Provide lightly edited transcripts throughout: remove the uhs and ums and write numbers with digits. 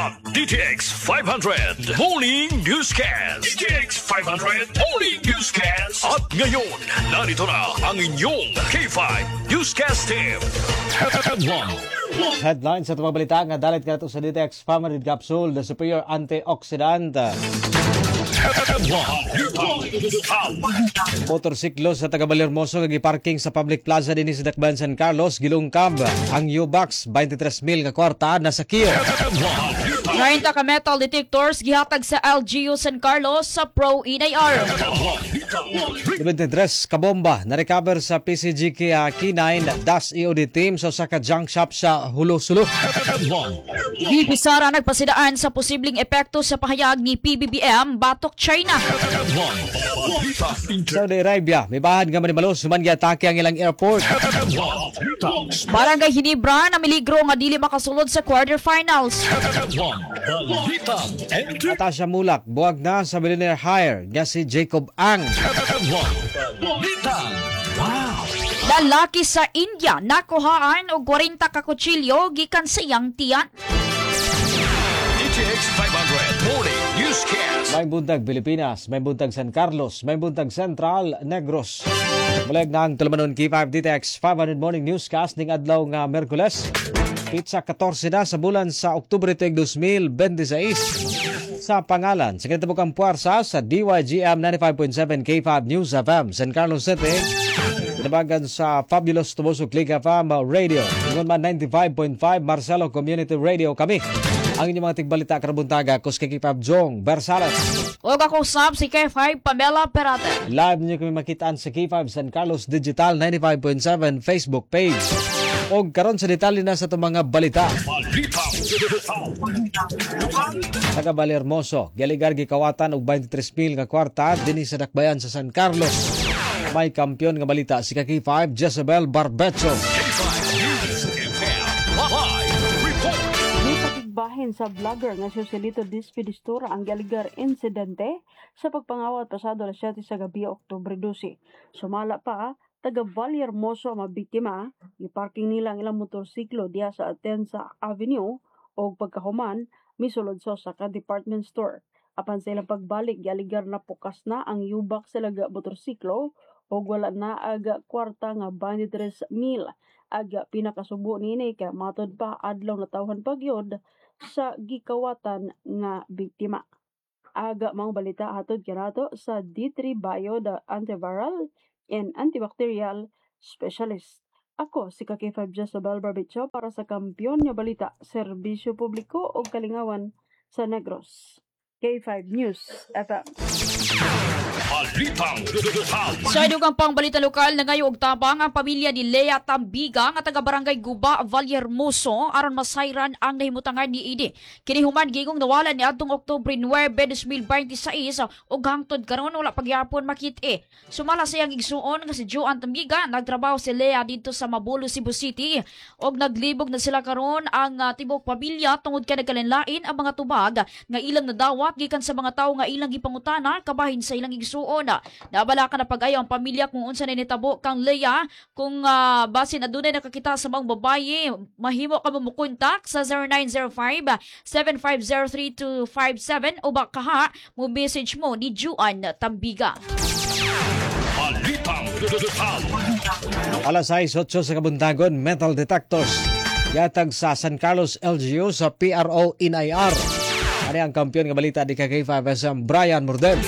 Ang DTX 500 Morning Newscast. DTX 500 Morning Newscast. At ngayon, narito na ang inyong K5 Newscast Team. Headlines sa mga balita nga dalit ka sa DTX 500 Capsule, the superior antioxidant. Motorsiklo sa taga Balhermoso giparking sa public plaza din sa Dakbayan San Carlos, gilungkab ang U-Box 23,000 nga kwarta nasa kiyo. 90 ka metal detectors gihatag sa LGU San Carlos sa Pro NIR. 23 ka bomba na recover sa PCG K9 DAS EOD team sa Osaka Junk Shop sa Hulo-Sulo. Bisara nagpasidaan sa posibleng epekto sa pahayag ni PBBM batok China. Saudi Arabia, may bahan nga manimalos human giatake ang ilang airport. Barangay Hinebra na miligro nga dili makasulod sa quarterfinals. Natasha Mulak, buwag na sa millionaire hire nga si Jacob Ang. Lalaki sa India nakuhaan og 40 ka kutsilyo gikan sa iyang tiyan. DTX 500 Morning Newscast. May buntag Pilipinas, may buntag San Carlos, may buntag Central Negros. Mulag na ang tulumanon K5 DTX 500 Morning Newscast ning adlaw nga Merkules. Pitsa 14 na sa bulan sa Oktubre 2026. Sa pangalan, sa kinatapukang puwersa sa DYGM 95.7 K5 News FM, San Carlos City. Tinabagan sa Fabulous Tumusok Click FM Radio. Ingon man 95.5 Marcelo Community Radio kami. Ang inyong mga tigbalita karabuntaga kus kay K5 Jong Bersales. O kakusap si K5 Pamela Perate. Live niyo kami makitaan sa K5 San Carlos Digital 95.7 Facebook page. O karon sa detalye na sa itong mga balita. Taga Balhermoso, galigar gikawatan og 23,000 nga kwarta dinhi sa Dakbayan sa San Carlos. May kampiyon nga balita si K5 Jezebel Barbecho. Bahin sa vlogger nga si Joselito Dispidistura ang galigar insidente sa pagpangawat pasado alas 7 sa gabi Oktubre 12. Sumala pa, taga Balhermoso ang mabiktima, iparking nila ang ilang motorsiklo diya sa Atensa Avenue o pagkahuman, misulod sa Osaka Department Store. Apan sa ilang pagbalik, galigar na pukas na ang U-Box sa laga motorsiklo o wala na aga kwarta nga 23,000. Aga pinakasubo nini kaya matod pa adlaw na tawhan pagyod sa gikawatan nga biktima. Aga mga balita hatod kinato sa D3 Bio the Antiviral and Antibacterial Specialist. Ako si K5 Jezebel Barbecho para sa kampiyon nga balita, serbisyo publiko o kalingawan sa Negros. K5 News FM. Sa idugang pang balita lokal na ngayon og tabang ang pamilya ni Lea Tambiga nga taga Barangay Guba, Balhermoso aron masayran ang nahimutangan ni Idi. Kini human gigong nawalan ni adtong Oktubre 9, 2026 ug hangtod karon wala pagyapon makit-e. Sumala sa iyang igsuon nga si Joan Tambiga, nagtrabaho si Lea dito sa Mabulo, Cebu City og naglibog na sila karon ang tibok pamilya tungod kay nagkalinlain ang mga tubag nga ilang nadawat gikan sa mga tawo nga ilang gipangutana kabahin sa ilang igsuon. Nabala ka na pag-ayaw ang pamilya kung unsa na nitabo kang Lea. Kung basin adunay nakakita sa mga babaye, mahimo ka mo kontak sa 0905-7503257 o baka mo message mo ni Juan Tambiga. Alas 6:08 sa Kabuntagon, metal detectors. Yatag sa San Carlos LGU sa PRO NIR. Ano ang kampiyon nga balita di K5 SM Brian Mordel.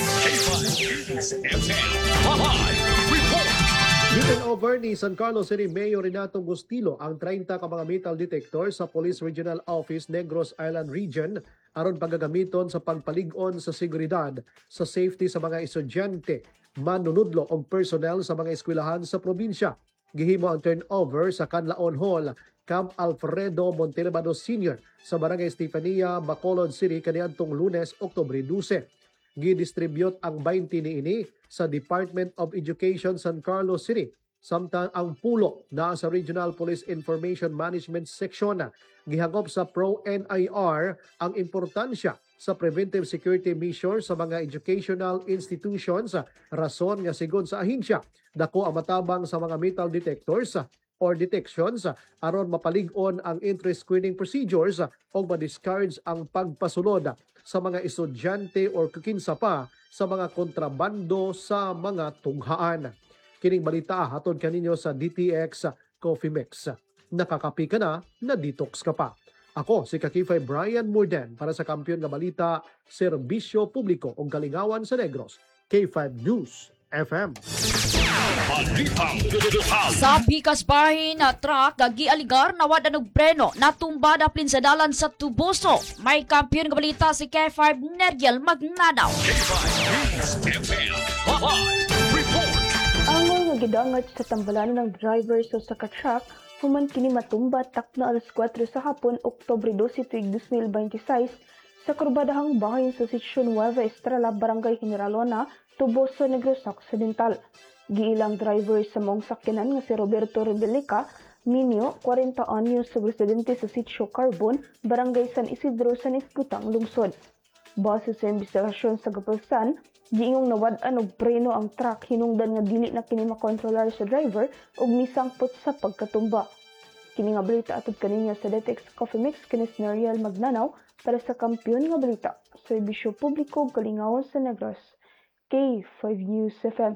Written over ni San Carlos City Mayor Renato Gustilo ang 30 ka mga metal detector sa Police Regional Office Negros Island Region aron pagagamiton sa pagpalig-on sa seguridad sa safety sa mga estudyante, manunudlo o personnel sa mga eskwelahan sa probinsya. Gihimo ang turnover sa Canlaon Hall, Camp Alfredo Montelebado Sr. sa Barangay Estefania, Bacolod City kaniadtong Lunes, Oktubre 12. Gidistribute ang 20 niini sa Department of Education San Carlos City. Samtang ang pulo na sa Regional Police Information Management Section gihagop sa Pro-NIR ang importansya sa preventive security measures sa mga educational institutions. Rason nga sigon sa ahensya, dako ang matabang sa mga metal detectors or detections aron mapalig-on ang entry screening procedures o ma-discourage ang pagpasulod sa mga estudyante or kakinsa pa sa mga kontrabando sa mga tunghaan. Kining balita hatod kaninyo sa DTX Coffee Mix. Nakakapi ka na detox ka pa. Ako si Kakifay Brian Morden para sa Kampiyon nga Balita, Serbisyo Publiko o Kalingawan sa Negros, K5 News FM. Balitang total. Sa pikas bahin na truck gialigar na wad og preno natumba daplin sa dalan sa Tuboso. May kampiyon nga balita si K5 Nergel Magnanaw. K5 News FM. Live report. Angol nga gidangat sa tambalan ng driver sa saka truck human kini matumba takno alas 4 sa hapon Oktubre 12 tuig 2026 sa kurbadahang bahin sa Sitio Nueva Estrella, Barangay Generalona, Tuboso, Negros Occidental. Giilang driver sa mong sakyanan nga si Roberto Rebelica, Minio, 40 anyos, sa residente sa Sitio Carbon, Barangay San Isidro, San Iskutang, Lungsod. Base sa investigasyon sa Gapalsan, giingong nawad-an og preno ang truck hinungdan nga dili na kini makontrolar sa driver ug misangpot sa pagkatumba. Kini nga balita atod kaninyo sa DTX Coffee Mix kinis Neriel Magnanaw para sa Kampiyon nga Balita, Serbisyo Publiko ug Kalingawan sa Negros, K5 News FM.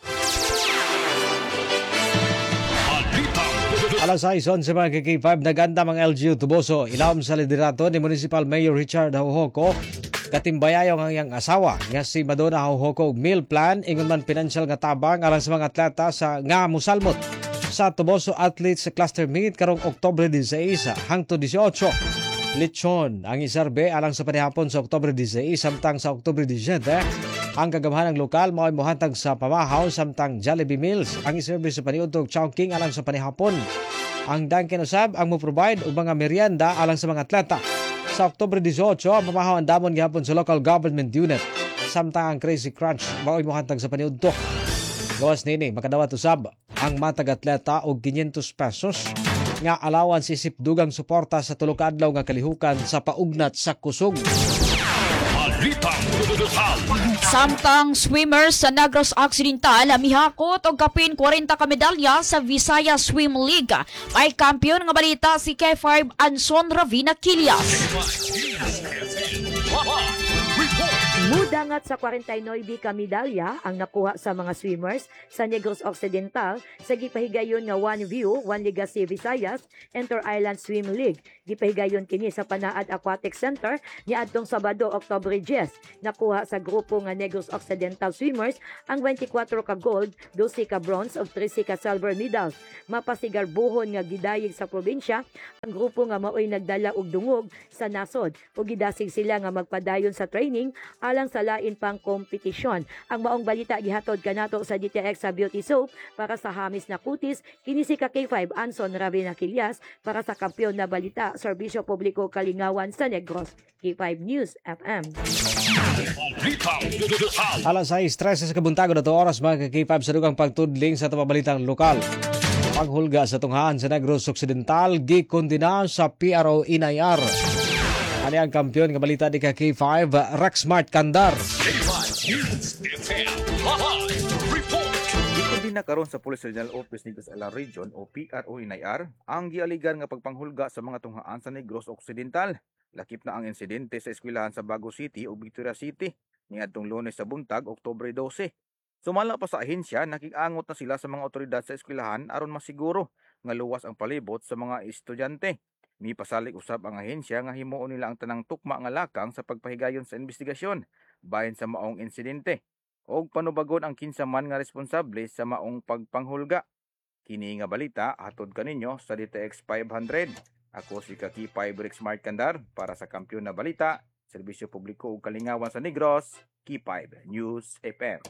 Alas 6 sa mga K5 naganda mga LGU Tuboso. Ilawom sa liderato ni Municipal Mayor Richard Hauhoko. Katimbayayong ang iyang asawa nga si Madonna Hauhoko meal plan ingon man financial nga tabang alang sa mga atleta sa nga musalmot sa Tuboso Athletes Cluster Meet karong Oktubre 16 hangtod 18. Lechon ang isarbe alang sa panihapon sa Oktubre 16 samtang sa Oktubre 17 ang kagamahan ng lokal mao'y mohatag sa pamahaw samtang Jollibee Meals ang iserbe sa paniudtog Chowking alang sa panihapon. Ang Dunkin usab ang mo-provide og mga merienda alang sa mga atleta. Sa Oktubre 18 ang pamahaw ang damon gihapon sa local government unit samtang ang Crazy Crunch mao'y mohatag sa paniudtog. Gawas nini makadawat usab ang matag atleta og 500 pesos nga allowance isip dugang suporta sa tulo ka adlaw nga kalihukan sa paugnat sa kusog. Balitang total. Samtang swimmers sa Negros Occidental mihakot og kapin 40 ka medalya sa Visaya Swim League. May kampiyon nga balita si K5 Anson Ravina Quilias. Mudangat sa 49 ka medalya ang nakuha sa mga swimmers sa Negros Occidental sa gipahigayon nga One View, One Legacy Visayas Inter-Island Swim League. Gipahigayon kini sa Panaad Aquatic Center niadtong Sabado, Oktubre 10. Nakuha sa grupo nga Negros Occidental swimmers ang 24 ka gold, 12 ka bronze ug 13 ka silver medals. Mapasigarbuhon nga gidayeg sa probinsya ang grupo nga maoy nagdala og dungog sa nasod ug gidasig sila nga magpadayon sa training alang sa lain pang kompetisyon. Ang maong balita gihatod kanato sa DTX sa Beauty Soap para sa hamis na kutis kini si K5 Anson Ravina Quilias para sa Kampiyon na Balita, Serbisyo Publiko Kalingawan sa Negros, K5 News FM. Balitang total. Alas 6:13 sa kabuntago na to oras mga K5 sa dugang pagtudling sa balitang lokal. Paghulga sa tunghaan sa Negros Occidental gikondina sa PRO Inayar. Ano ang kampiyon nga balita di ka K5 Rexmart Kandar. K5 News FM. Live report. Dito din nakaroon sa Police Regional Office Negros Island Region o PRO Inayar ang gialigan nga pagpanghulga sa mga tunghaan sa Negros Occidental. Lakip na ang insidente sa eskwelahan sa Bago City o Victoria City niadtong Lunes sa buntag, Oktubre 12. Sumala pa sa ahensya, nakiangot na sila sa mga otoridad sa eskwelahan aron masiguro nga luwas ang palibot sa mga estudyante. Mipasalig usab ang ahensya nga himuon nila ang tanang tukma nga lakang sa pagpahigayon sa investigasyon bahin sa maong insidente og panubagon ang kinsaman nga responsable sa maong pagpanghulga. Kini nga balita hatod kaninyo sa DTX 500. Ako si K5 Rexmart Kandar para sa Kampiyon na Balita, Serbisyo Publiko ug Kalingawan sa Negros, K5 News FM.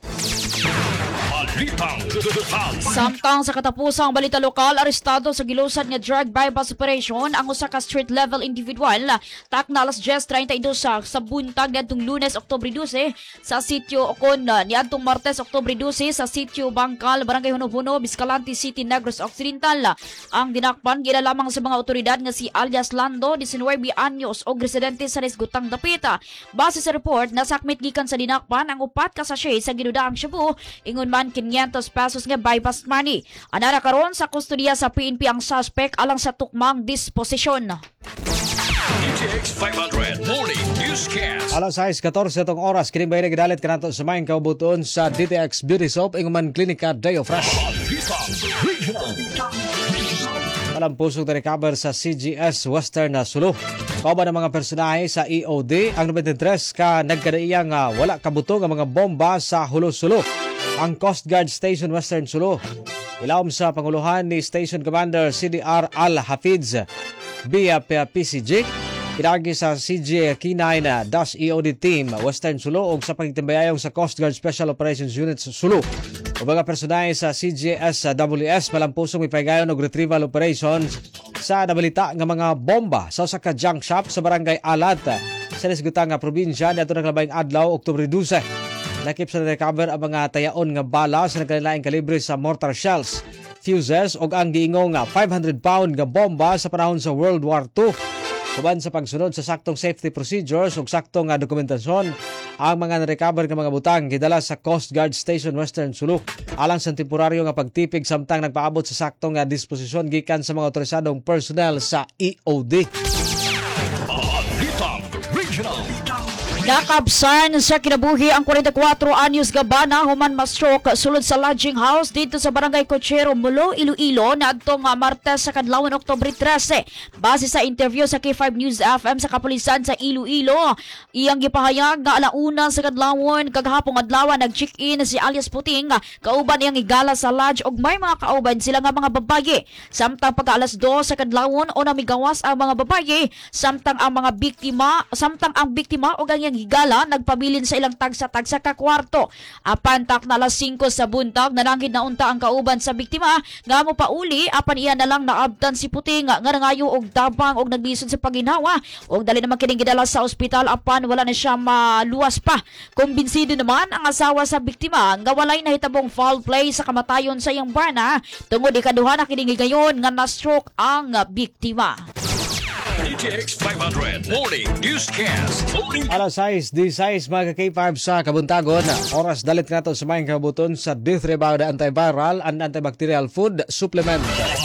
Balitang total. Samtang sa katapusang balita lokal, arestado sa gilusad nga drug bypass operation ang usa ka street level individual takna alas 10:32 sa buntag niadtong Lunes, Oktubre 12 sa sitio Ocon niadtong Martes, Oktubre 12 sa sitio Bangkal, Barangay Huno-Huno, Biscalante City, Negros Occidental. Ang dinakpan gila lamang sa mga otoridad nga si alias Lando, 19 anyos og residente sa Resgutang Dapita. Base sa report, nasakmit gikan sa dinakpan ang 4 ka sachet sa ginudaang shabu ingon man 500 pesos nga bypass money. Anara karon sa kustodiya sa PNP ang suspect alang sa tukmang disposisyon. DTX 500 Morning Newscast. Alas 6:14 itong oras, kining bayra gidalit kanato sa maing kaubutuon sa DTX Beauty Soap inguman Klinika Deo Fresh. Alam pusong na-recover sa CGS Western na Sulu. Kauban ng mga personahe sa EOD, ang 93 ka nagkadaiyang wala kabutong ang mga bomba sa Hulo-Sulu. Ang Coast Guard Station Western Sulu. Ilawom sa panguluhan ni Station Commander CDR Al-Hafiz via PCG. Pinagi sa CG K9 DAS EOD Team Western Sulu o sa pagtibayayong sa Coast Guard Special Operations Unit Sulu. O mga personahe sa CGS-WS malampusong ipahigayon og retrieval operations sa nabalita nga mga bomba sa usa ka junk shop sa barangay Alat sa Nisgutang probinsya niadto naglabayng adlaw Oktubre 12. Nakip sa recover ang mga tayaon nga bala sa nagkalain kalibre sa mortar shells, fuses ug ang giingong 500-pound nga bomba sa panahon sa World War II. Kuban sa pagsunod sa saktong safety procedures ug saktong dokumentasyon, ang mga na-recover nga mga butang gidala sa Coast Guard Station Western Sulu alang sa temporaryo nga pagtipig samtang nagpaabot sa saktong disposisyon gikan sa mga otorisadong personnel sa EOD. Nakabsan sa kinabuhi ang 44 anyos gabana human ma-stroke sulod sa lodging house dito sa Barangay Cochero, Mulo, Iloilo na adtong Martes sa kadlawon Oktubre 13. Base sa interview sa K5 News FM sa kapulisan sa Iloilo, iyang gipahayag nga alauna sa kadlawon kaghapong adlaw nag-check-in si alias Puting kauban iyang igala sa lodge ug may mga kauban sila nga mga babaye. Samtang pagka-alas 2 sa kadlawon o namigawas ang mga babaye samtang ang biktima ug ang iyang higala nagpabilin sa ilang tagsa-tagsa ka kwarto. Apan tak na alas 5 sa buntag nananghid na unta ang kauban sa biktima nga mo pauli apan iya na lang naabtan si Puting nga nangayo og tabang og naglisod sa paginawa og dali naman kining gidala sa ospital apan wala na siya maluwas pa. Kumbinsido naman ang asawa sa biktima nga walay nahitabong foul play sa kamatayon sa iyang bana tungod ikaduha na kining higayon nga na-stroke ang biktima. DTX 500 Morning Newscast. Alas 6:16 mga K5 sa kabuntagon. Oras dalit nato sa maing kabuton sa Death Rebound Antiviral and Antibacterial Food Supplement.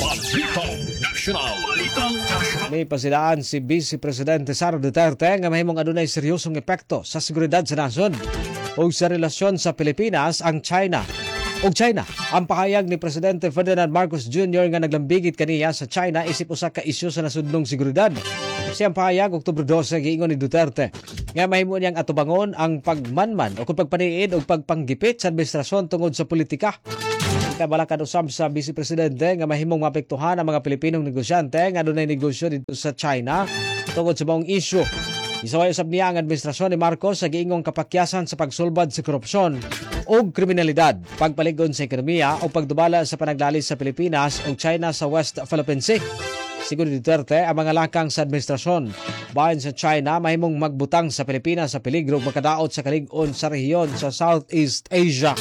May pasilaan si Vice Presidente Sara Duterte nga mahimong adunay seryosong epekto sa seguridad sa nasod o sa relasyon sa Pilipinas ang China. Ang pahayag ni Presidente Ferdinand Marcos Jr. nga naglambigit kaniya sa China isip usa ka isyu sa nasudnong seguridad. Siyang pahayag Oktubre 12 giingon ni Duterte nga mahimo niyang atubangon ang pagmanman o pagpaniid o pagpanggipit sa administrasyon tungod sa politika. Ikabalakad usab sa Vice Presidente nga mahimong maapektuhan ang mga Pilipinong negosyante nga adunay negosyo dito sa China tungod sa maong isyu. Isaway usab niya ang administrasyon ni Marcos sa giingong kapakyasan sa pagsulbad sa korupsyon o kriminalidad, pagpaligon sa ekonomiya o pagdubala sa panaglalis sa Pilipinas o China sa West Philippine Sea. Siguro Duterte ang mga lakang sa administrasyon bahin sa China mahimong magbutang sa Pilipinas sa peligro makadaot sa kalig-on sa rehiyon sa Southeast Asia.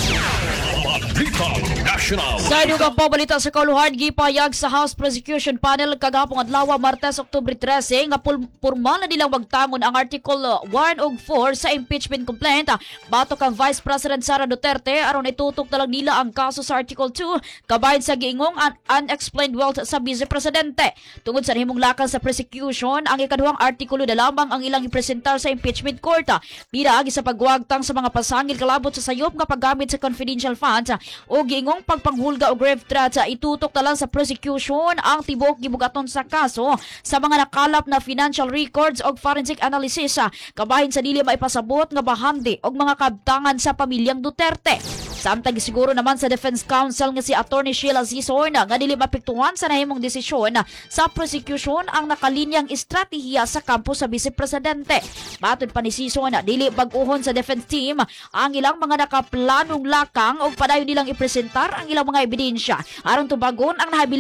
Sa idugang pabalita sa kauluhan, gipayag sa House Prosecution Panel kagapong adlaw Martes Oktubre 13 nga pormal na nilang magtangon ang Article 1 ug 4 sa impeachment complaint batok kang Vice President Sara Duterte aron itutok na lang nila ang kaso sa Article 2 kabahin sa giingong unexplained wealth sa Vice Presidente. Tungod sa himong lakan sa prosecution, ang ikaduhang artikulo na lamang ang ilang ipresentar sa impeachment court. Piragi sa pagwagtang sa mga pasangil kalabot sa sayop nga paggamit sa confidential funds o giingong pagpanghulga o grave threats. Itutok na lang sa prosecution ang tibok gibugaton sa kaso sa mga nakalap na financial records o forensic analysis kabahin sa dili maipasabot nga bahandi og mga kabtangan sa pamilyang Duterte. Samtang siguro naman sa Defense Counsel nga si Attorney Sheila Zizon nga dili mapektuhan sa nahimong desisyon sa prosecution ang nakalinyang estratehiya sa kampo sa Vice Presidente. Matod pa ni Zizon, dili bag-uhon sa defense team ang ilang mga nakaplanong lakang o padayon nilang ipresentar ang ilang mga ebidensya aron tubagon ang nahabili